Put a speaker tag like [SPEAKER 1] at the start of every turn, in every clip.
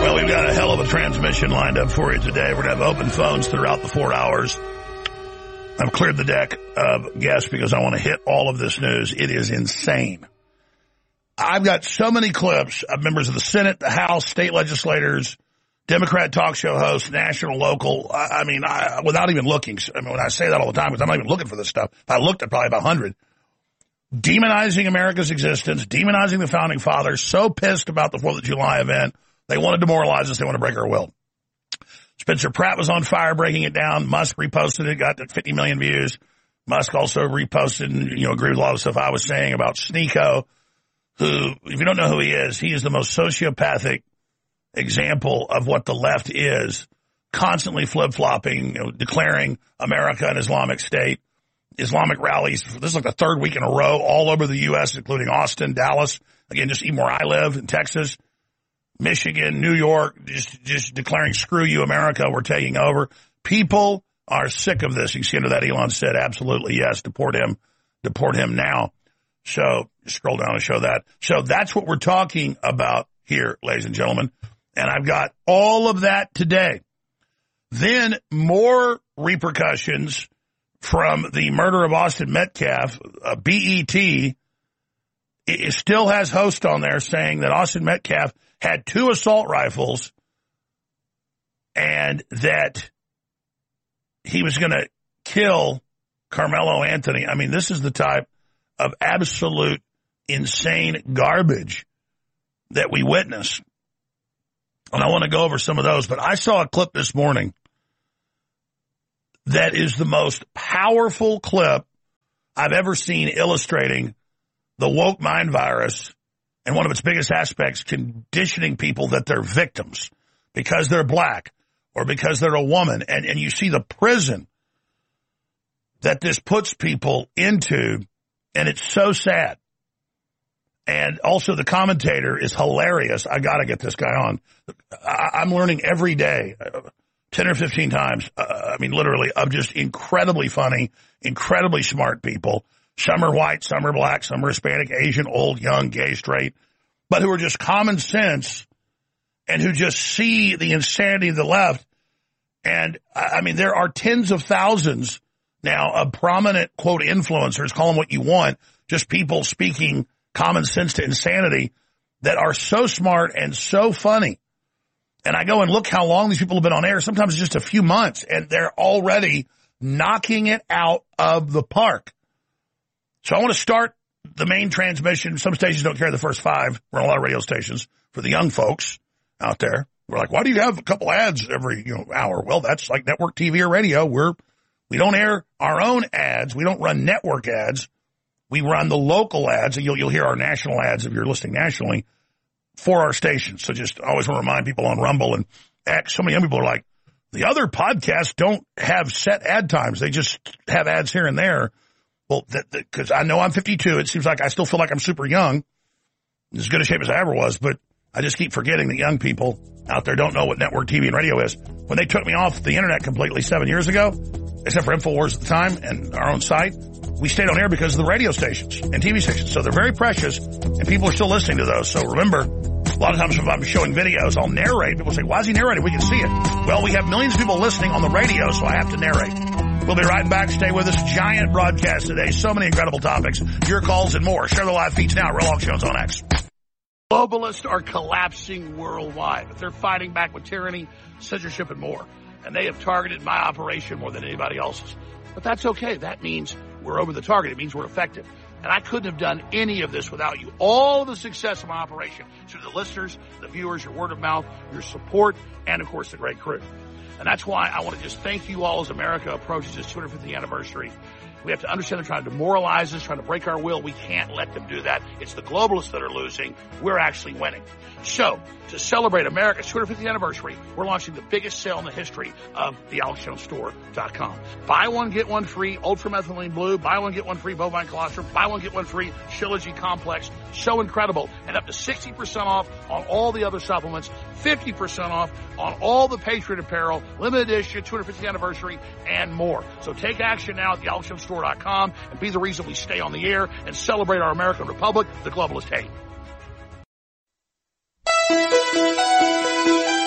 [SPEAKER 1] Well, we've got a hell of a transmission lined up for you today. We're going to have open phones throughout the 4 hours. I've cleared the deck of guests because I want to hit all of this news. It is insane. I've got so many clips of members of the Senate, the House, state legislators, Democrat talk show hosts, national, local. I mean, without even looking. I mean, when I say that all the time, because I'm not even looking for this stuff. If I looked at probably about 100. Demonizing America's existence, demonizing the Founding Fathers, so pissed about the 4th of July event, they want to demoralize us, they want to break our will. Spencer Pratt was on fire breaking it down. Musk reposted it, got to 50 million views. Musk also reposted and, agreed with a lot of stuff I was saying about Sneeko, who, if you don't know who he is the most sociopathic example of what the left is, constantly flip-flopping, declaring America an Islamic state. Islamic rallies. This is like the 3rd week in a row all over the U.S., including Austin, Dallas. Again, just even where I live in Texas, Michigan, New York, just declaring, screw you, America, we're taking over. People are sick of this. You can see under that Elon said, absolutely, yes, deport him now. So scroll down and show that. So that's what we're talking about here, ladies and gentlemen. And I've got all of that today. Then more repercussions from the murder of Austin Metcalf. BET, it still has host on there saying that Austin Metcalf had 2 assault rifles and that he was going to kill Carmelo Anthony. I mean, this is the type of absolute insane garbage that we witness. And I want to go over some of those, but I saw a clip this morning that is the most powerful clip I've ever seen illustrating the woke mind virus and one of its biggest aspects, conditioning people that they're victims because they're black or because they're a woman. And you see the prison that this puts people into, and it's so sad. And also the commentator is hilarious. I got to get this guy on. I'm learning every day. 10 or 15 times, literally, of just incredibly funny, incredibly smart people. Some are white, some are black, some are Hispanic, Asian, old, young, gay, straight, but who are just common sense and who just see the insanity of the left. And, there are tens of thousands now of prominent, quote, influencers, call them what you want, just people speaking common sense to insanity that are so smart and so funny. And I go and look how long these people have been on air. Sometimes it's just a few months, and they're already knocking it out of the park. So I want to start the main transmission. Some stations don't carry the first 5. We're on a lot of radio stations. For the young folks out there, we're like, why do you have a couple ads every hour? Well, that's like network TV or radio. We don't air our own ads. We don't run network ads. We run the local ads. You'll hear our national ads if you're listening nationally for our stations. So just always want to remind people on Rumble and X. So many young people are like, the other podcasts don't have set ad times. They just have ads here and there. Well, because I know I'm 52. It seems like I still feel like I'm super young, as good a shape as I ever was. But I just keep forgetting that young people out there don't know what network TV and radio is. When they took me off the internet completely 7 years ago, except for InfoWars at the time and our own site, we stayed on air because of the radio stations and TV stations. So they're very precious, and people are still listening to those. So remember, a lot of times if I'm showing videos, I'll narrate. People say, why is he narrating? We can see it. Well, we have millions of people listening on the radio, so I have to narrate. We'll be right back. Stay with us. Giant broadcast today. So many incredible topics. Your calls and more. Share the live feeds now. Real Talk Shows on X. Globalists are collapsing worldwide. They're fighting back with tyranny, censorship, and more. And they have targeted my operation more than anybody else's. But that's okay. That means we're over the target. It means we're effective. And I couldn't have done any of this without you. All the success of my operation through the listeners, the viewers, your word of mouth, your support, and, of course, the great crew. And that's why I want to just thank you all as America approaches its 250th anniversary. We have to understand they're trying to demoralize us, trying to break our will. We can't let them do that. It's the globalists that are losing. We're actually winning. So, to celebrate America's 250th anniversary, we're launching the biggest sale in the history of thealexjonesstore.com. Buy one, get one free, ultramethylene blue. Buy one, get one free, bovine colostrum. Buy one, get one free, Shilajit complex. So incredible. And up to 60% off on all the other supplements, 50% off on all the Patriot apparel, limited edition, 250th anniversary, and more. So take action now at thealexjonesstore.com and be the reason we stay on the air and celebrate our American Republic, the globalist hate.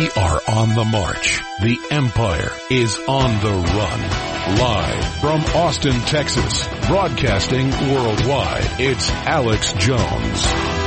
[SPEAKER 2] We are on the march. The Empire is on the run. Live from Austin, Texas, broadcasting worldwide, it's Alex Jones.